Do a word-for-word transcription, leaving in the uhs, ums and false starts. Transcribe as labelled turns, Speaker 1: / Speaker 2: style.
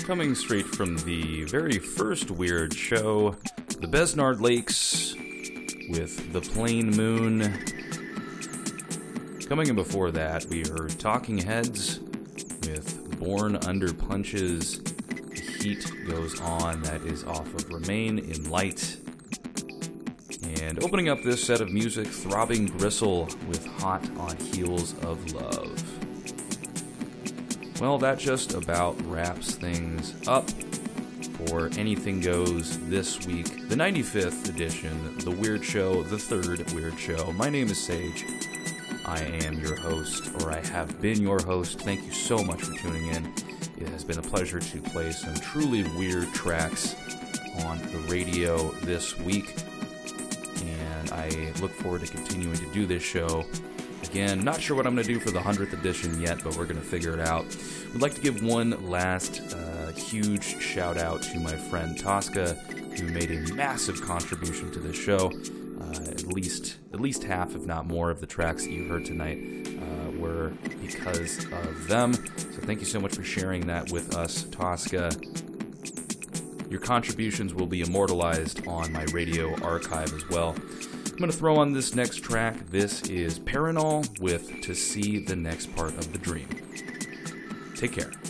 Speaker 1: Coming straight from the very first Weird Show, the Besnard Lakes with The Plain Moon. Coming in before that, we heard Talking Heads with Born Under Punches. The Heat Goes On, that is off of Remain in Light. And opening up this set of music, Throbbing Gristle with Hot on Heels of Love. Well, that just about wraps things up for Anything Goes this week. The ninety-fifth edition, The Weird Show, the third Weird Show. My name is Sage. I am your host, or I have been your host. Thank you so much for tuning in. It has been a pleasure to play some truly weird tracks on the radio this week. And I look forward to continuing to do this show. Again, not sure what I'm going to do for the hundredth edition yet, but we're going to figure it out. We'd like to give one last uh, huge shout out to my friend Tosca, who made a massive contribution to this show. Uh, at least at least half, if not more, of the tracks that you heard tonight uh, were because of them. So thank you so much for sharing that with us, Tosca. Your contributions will be immortalized on my radio archive as well. I'm going to throw on this next track. This is Paranol with To See the Next Part of the Dream. Take care.